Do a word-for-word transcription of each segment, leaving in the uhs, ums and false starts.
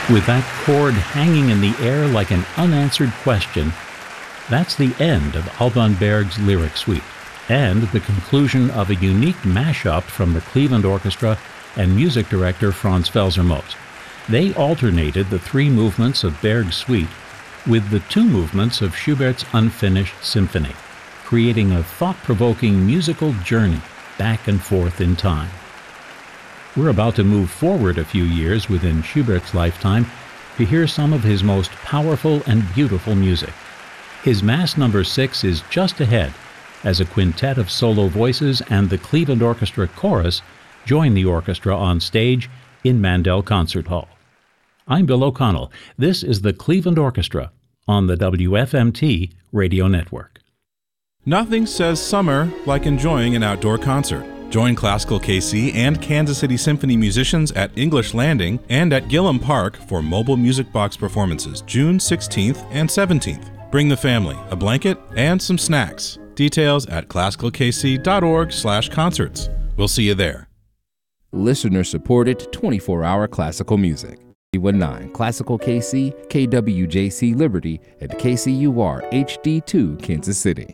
With that chord hanging in the air like an unanswered question, that's the end of Alban Berg's lyric suite, and the conclusion of a unique mashup from the Cleveland Orchestra and music director Franz Felser-Most. They alternated the three movements of Berg's suite with the two movements of Schubert's Unfinished Symphony, creating a thought-provoking musical journey back and forth in time. We're about to move forward a few years within Schubert's lifetime to hear some of his most powerful and beautiful music. His Mass Number six is just ahead as a quintet of solo voices and the Cleveland Orchestra Chorus join the orchestra on stage in Mandel Concert Hall. I'm Bill O'Connell. This is the Cleveland Orchestra on the W F M T Radio Network. Nothing says summer like enjoying an outdoor concert. Join Classical K C and Kansas City Symphony musicians at English Landing and at Gillum Park for mobile music box performances June sixteenth and seventeenth. Bring the family, a blanket, and some snacks. Details at classical k c dot org slash concerts. We'll see you there. Listener-supported twenty-four hour classical music. nine Classical K C, K W J C Liberty, and K C U R H D two Kansas City.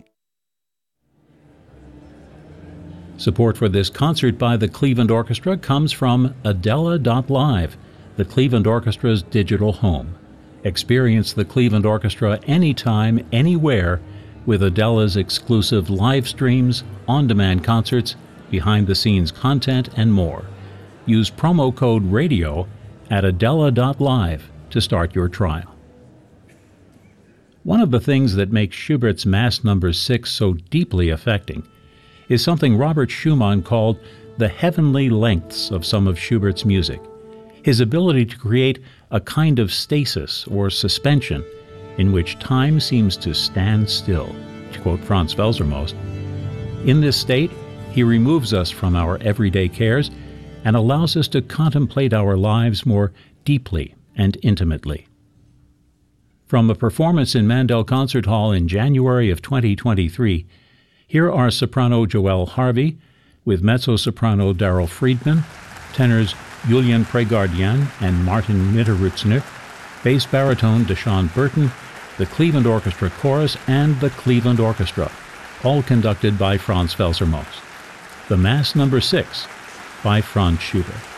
Support for this concert by the Cleveland Orchestra comes from Adela dot live, the Cleveland Orchestra's digital home. Experience the Cleveland Orchestra anytime, anywhere, with Adela's exclusive live streams, on-demand concerts, behind-the-scenes content, and more. Use promo code RADIO at Adela dot live to start your trial. One of the things that makes Schubert's Mass Number six so deeply affecting is something Robert Schumann called the heavenly lengths of some of Schubert's music, his ability to create a kind of stasis or suspension in which time seems to stand still, to quote Franz Felser-Most. In this state, he removes us from our everyday cares and allows us to contemplate our lives more deeply and intimately. From a performance in Mandel Concert Hall in January of twenty twenty-three, here are soprano Joelle Harvey with mezzo-soprano Daryl Friedman, tenors Julian Pregardian and Martin Mitterutzner, bass baritone Deshaun Burton, the Cleveland Orchestra Chorus, and the Cleveland Orchestra, all conducted by Franz Felser-Most. The Mass Number six by Franz Schubert.